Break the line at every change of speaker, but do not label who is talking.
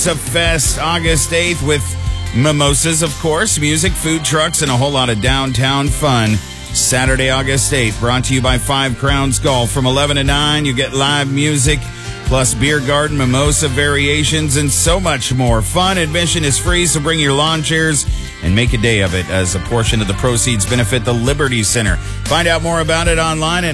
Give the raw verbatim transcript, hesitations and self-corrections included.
Fest, August eighth, with mimosas, of course, music, food trucks, and a whole lot of downtown fun. Saturday, August eighth, brought to you by Five Crowns Golf. From eleven to nine, you get live music, plus beer garden, mimosa variations, and so much more. Fun. Admission is free, so bring your lawn chairs and make a day of it, as a portion of the proceeds benefit the Liberty Center. Find out more about it online at